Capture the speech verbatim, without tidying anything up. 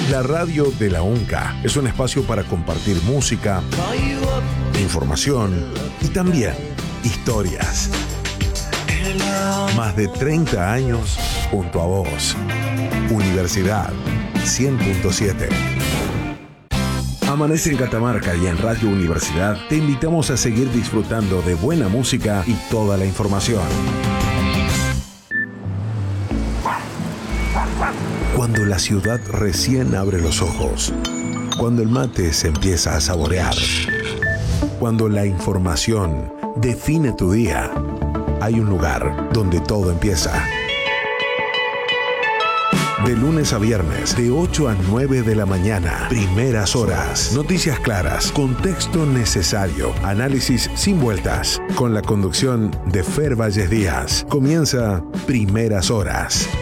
La radio de la UNCA es un espacio para compartir música, información y también historias. Más de treinta años junto a vos. Universidad cien punto siete. Amanece en Catamarca y en Radio Universidad te invitamos a seguir disfrutando de buena música y toda la información. Cuando la ciudad recién abre los ojos, cuando el mate se empieza a saborear, cuando la información define tu día, hay un lugar donde todo empieza. De lunes a viernes, de ocho a nueve de la mañana, primeras horas. Noticias claras, contexto necesario, análisis sin vueltas. Con la conducción de Fer Valles Díaz. Comienza Primeras Horas.